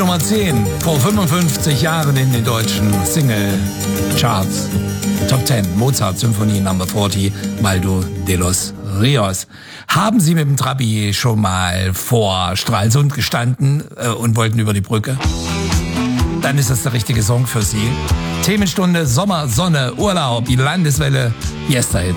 Nummer 10, vor 55 Jahren in den deutschen Single-Charts. Top 10, Mozart-Symphonie Number 40, Waldo de los Rios. Haben Sie mit dem Trabi schon mal vor Stralsund gestanden und wollten über die Brücke? Dann ist das der richtige Song für Sie. Themenstunde, Sommer, Sonne, Urlaub, die Landeswelle, Yesterhit.